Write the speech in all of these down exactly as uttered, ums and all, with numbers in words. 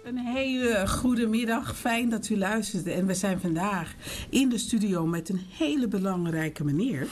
Een hele goede middag. Fijn dat u luistert. En we zijn vandaag in de studio met een hele belangrijke meneer.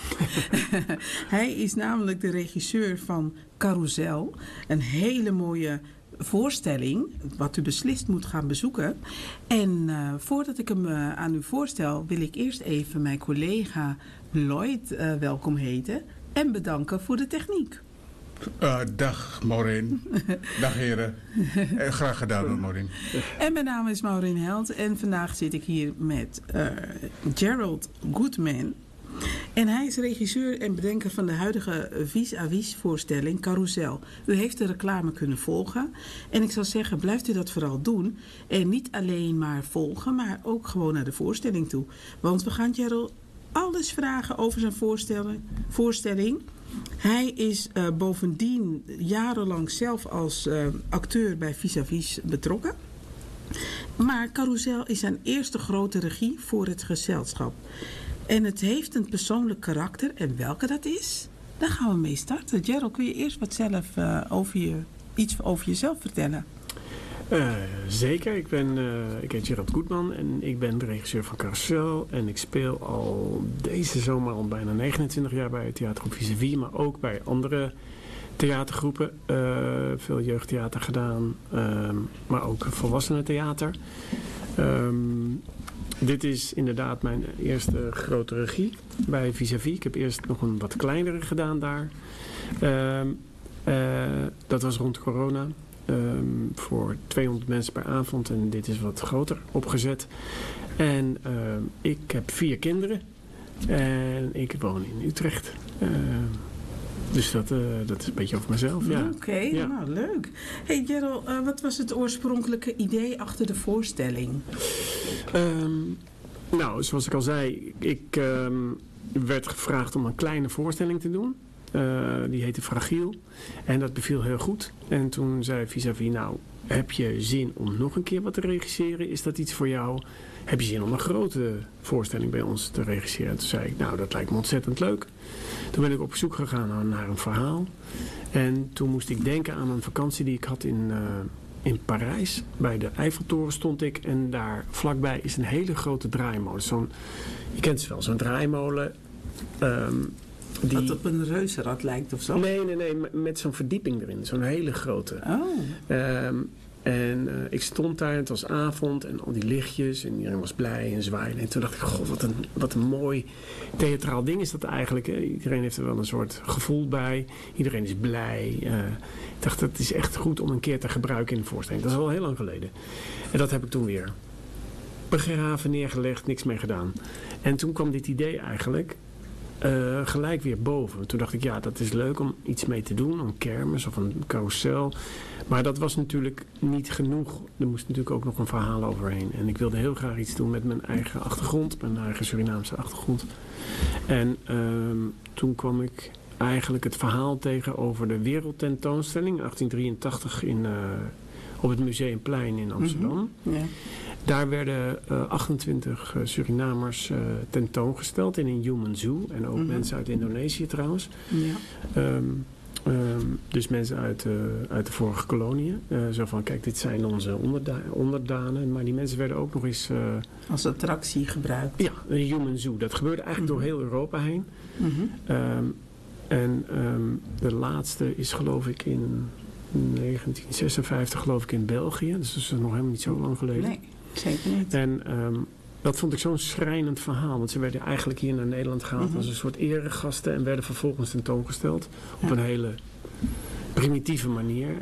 Hij is namelijk de regisseur van Carousel. Een hele mooie voorstelling, wat u beslist moet gaan bezoeken. En uh, voordat ik hem uh, aan u voorstel, wil ik eerst even mijn collega Lloyd uh, welkom heten en bedanken voor de techniek. Uh, dag Maureen. Dag heren. Uh, graag gedaan hoor Maureen. En mijn naam is Maureen Held en vandaag zit ik hier met uh, Gerald Goodman. En hij is regisseur en bedenker van de huidige vis-à-vis voorstelling Carousel. U heeft de reclame kunnen volgen. En ik zou zeggen, blijft u dat vooral doen. En niet alleen maar volgen, maar ook gewoon naar de voorstelling toe. Want we gaan Gerald alles vragen over zijn voorstelling. voorstelling. Hij is uh, bovendien jarenlang zelf als uh, acteur bij vis-à-vis betrokken. Maar Carousel is zijn eerste grote regie voor het gezelschap. En het heeft een persoonlijk karakter. En welke dat is, daar gaan we mee starten. Gerald, kun je eerst wat zelf uh, over je, iets over jezelf vertellen? Uh, zeker. Ik, ben, uh, ik heet Gerald Goodman en ik ben de regisseur van Carousel. En ik speel al deze zomer al bijna negenentwintig jaar bij het theatergroep Vis-à-vis, maar ook bij andere theatergroepen. Uh, veel jeugdtheater gedaan, uh, maar ook volwassenentheater. Um, dit is inderdaad mijn eerste grote regie bij Vis-à-vis. Ik heb eerst nog een wat kleinere gedaan daar. Uh, uh, dat was rond corona. Um, voor tweehonderd mensen per avond. En dit is wat groter opgezet. En uh, ik heb vier kinderen. En ik woon in Utrecht. Uh, dus dat, uh, dat is een beetje over mezelf. Ja. Oké, okay, ja. Nou leuk. Hey Gerald, uh, wat was het oorspronkelijke idee achter de voorstelling? Um, nou, zoals ik al zei. Ik um, werd gevraagd om een kleine voorstelling te doen. Uh, die heette Fragiel. En dat beviel heel goed. En toen zei Vis-à-vis, nou, heb je zin om nog een keer wat te regisseren? Is dat iets voor jou? Heb je zin om een grote voorstelling bij ons te regisseren? Toen zei ik, nou, dat lijkt me ontzettend leuk. Toen ben ik op zoek gegaan naar een verhaal. En toen moest ik denken aan een vakantie die ik had in, uh, in Parijs. Bij de Eiffeltoren stond ik. En daar vlakbij is een hele grote draaimolen. Zo'n, je kent het wel, zo'n draaimolen. Um, Die... Wat op een reuzenrad lijkt of zo? Nee, nee, nee. Met zo'n verdieping erin. Zo'n hele grote. Oh. Um, en uh, ik stond daar. Het was avond. En al die lichtjes. En iedereen was blij en zwaaien. En toen dacht ik, god, wat een, wat een mooi theatraal ding is dat eigenlijk. Hè? Iedereen heeft er wel een soort gevoel bij. Iedereen is blij. Uh, ik dacht, dat is echt goed om een keer te gebruiken in de voorstelling. Dat is al heel lang geleden. En dat heb ik toen weer begraven, neergelegd. Niks mee gedaan. En toen kwam dit idee eigenlijk... Uh, gelijk weer boven. Toen dacht ik, ja, dat is leuk om iets mee te doen. Een kermis of een carousel. Maar dat was natuurlijk niet genoeg. Er moest natuurlijk ook nog een verhaal overheen. En ik wilde heel graag iets doen met mijn eigen achtergrond. Mijn eigen Surinaamse achtergrond. En uh, toen kwam ik eigenlijk het verhaal tegen over de wereldtentoonstelling. achttien drieëntachtig in, uh, op het Museumplein in Amsterdam. Mm-hmm. Ja. Daar werden uh, achtentwintig uh, Surinamers uh, tentoongesteld in een human zoo. En ook mm-hmm. mensen uit Indonesië trouwens. Ja. Um, um, dus mensen uit, uh, uit de vorige koloniën. Uh, zo van, kijk, dit zijn onze onderda- onderdanen. Maar die mensen werden ook nog eens... Uh, als attractie gebruikt. Ja, een human zoo. Dat gebeurde eigenlijk mm-hmm. door heel Europa heen. Mm-hmm. Um, en um, de laatste is geloof ik in negentien zesenvijftig geloof ik in België. Dus dat is nog helemaal niet zo lang geleden. Nee. Zeker niet. En um, dat vond ik zo'n schrijnend verhaal. Want ze werden eigenlijk hier naar Nederland gehaald mm-hmm. als een soort eregasten. En werden vervolgens tentoongesteld. Ja. Op een hele primitieve manier.